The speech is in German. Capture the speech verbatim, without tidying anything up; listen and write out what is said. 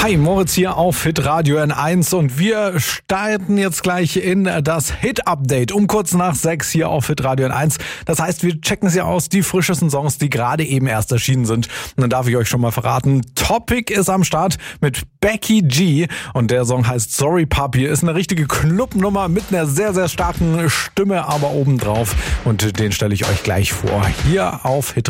Hi, Moritz hier auf Hitradio N eins und wir starten jetzt gleich in das Hit-Update um kurz nach sechs hier auf Hitradio N eins. Das heißt, wir checken sie aus, die frischesten Songs, die gerade eben erst erschienen sind. Und dann darf ich euch schon mal verraten, Topic ist am Start mit Becky G und der Song heißt Sorry Puppy, ist eine richtige Clubnummer mit einer sehr, sehr starken Stimme, aber obendrauf und den stelle ich euch gleich vor, hier auf Hitradio.